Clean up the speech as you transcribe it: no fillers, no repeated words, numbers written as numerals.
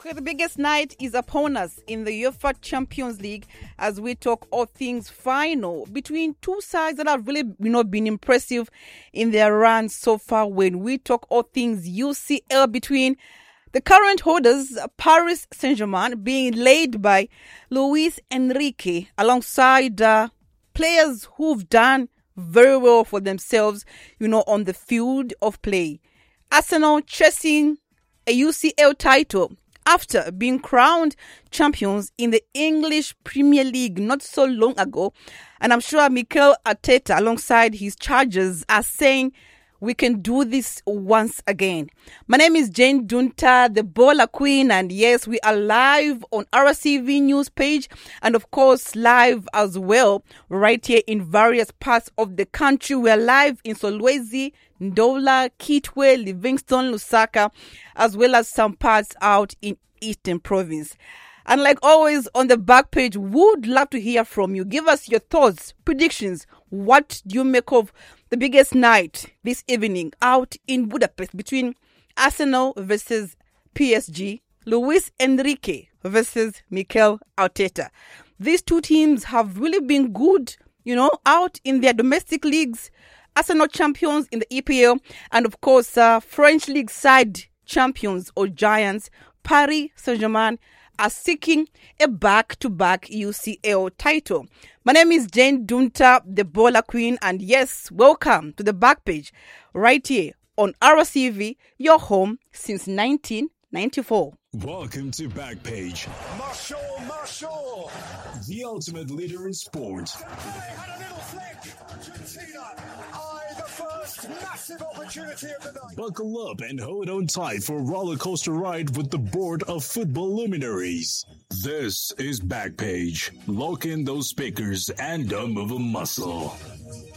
Okay, the biggest night is upon us in the UEFA Champions League as we talk all things final between two sides that have really been impressive in their run so far. When we talk all things UCL between the current holders, Paris Saint-Germain, being led by Luis Enrique alongside players who've done very well for themselves, on the field of play. Arsenal chasing a UCL title after being crowned champions in the English Premier League not so long ago. And I'm sure Mikel Arteta, alongside his charges, are saying we can do this once again. My name is Jane Dunta, the Baller Queen, and yes, we are live on RCV news page and of course live as well right here in various parts of the country. We are live in Solwezi, Ndola, Kitwe, Livingston, Lusaka, as well as some parts out in Eastern Province. And like always on the back page, would love to hear from you. Give us your thoughts, predictions. What do you make of the biggest night this evening out in Budapest between Arsenal versus PSG, Luis Enrique versus Mikel Arteta? These two teams have really been good, out in their domestic leagues. Arsenal champions in the EPL, and of course, French league side champions or giants, Paris Saint-Germain, are seeking a back-to-back UCL title. My name is Jane Dunta, the Baller Queen, and yes, welcome to the back page right here on RCV, your home since 1994. Welcome to Backpage. Marshall! The ultimate leader in sport. Had a little flick. Argentina. The first massive opportunity of the night. Buckle up and hold on tight for a roller coaster ride with the board of football luminaries. This is Backpage. Lock in those speakers and don't move a muscle.